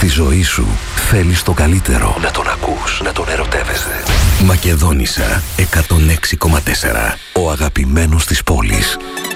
Στη ζωή σου θέλεις το καλύτερο. Να τον ακούς, να τον ερωτεύεσαι. Μακεδόνισσα 106,4. Ο αγαπημένος της πόλης.